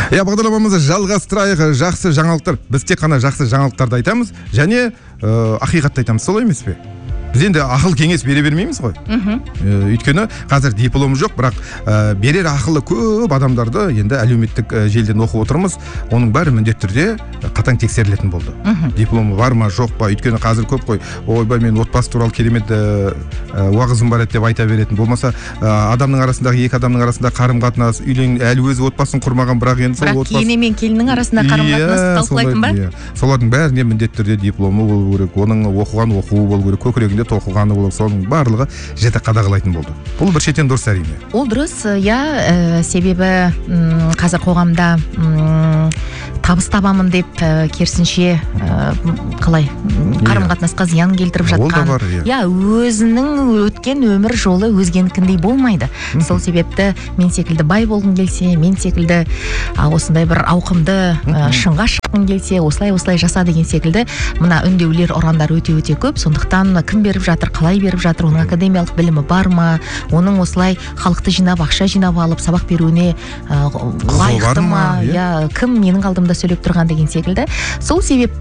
Бағдарламамызды жалғастырайық. Жақсы жаңалықтар. Біз тек қана жақсы жаңалықтарды айтамыз және ақиқатты айтамыз, солай емес пе? Біз енді ақыл кеңес бере бермейміз ғой. Өйткені қазір дипломы жоқ, бірақ берер ақылы көп адамдарды енді әлеуметтік желден оқып отырмыз. Оның бәрі міндетті түрде қатаң тексерілетін болды. Дипломы бар ма, жоқ па? Өйткені қазір көп қой. Ойбай, мен отбасы туралы керемет уағызым бар еді деп айта беретін. Болмаса адамның арасындағы, екі адамның арасындағы қарым-қатынас, әлі өзі отбасын құрмаған, бірақ енді сол отбасы. Бірақ кене мен келіннің арасында қарым-қатынасты талқылайтын ба? Солардың бәріне міндетті түрде дипломы болу керек, оның оқыған оқуы болу керек, көкірегінде тоқығаны болып, соның барлығы жіті қадағалайтын болды. Бұл бір шетен дұрыс әрине. Ол дұрыс, себебі қазір қоғамда табыс табамын деп керісінше қалай қарым-қатынасқа зиян келтіріп жатқан, өзінің өткен өмір жолы өзгенікіндей болмайды. Сол себепті мен секілді бай болғым келсе, мен секілді осындай бір ауқымды шыңға шыққым келсе, осылай жаса деген секілді мына үндеулер, ұрандар өте көп. Сондықтан кім беріп жатыр, қалай беріп жатыр, оның академиялық білімі бар ма, оның осылай халықты жинап, ақша жинап алып сабақ беруіне лайықты ма, кім менің алдымда сөйлеп тұрған деген секілді. Сол себепті